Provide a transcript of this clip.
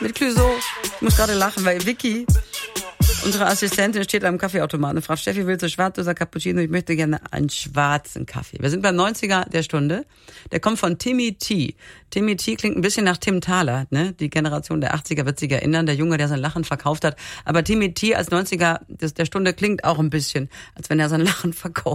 mit Clouseau. Ich muss gerade lachen, weil Vicky, unsere Assistentin, steht am Kaffeeautomaten und fragt, Steffi, willst du schwarz oder Cappuccino? Ich möchte gerne einen schwarzen Kaffee. Wir sind beim 90er der Stunde. Der kommt von Timmy T. Timmy T klingt ein bisschen nach Tim Thaler, ne? Die Generation der 80er wird sich erinnern, der Junge, der sein Lachen verkauft hat. Aber Timmy T als 90er der Stunde klingt auch ein bisschen, als wenn er sein Lachen verkauft.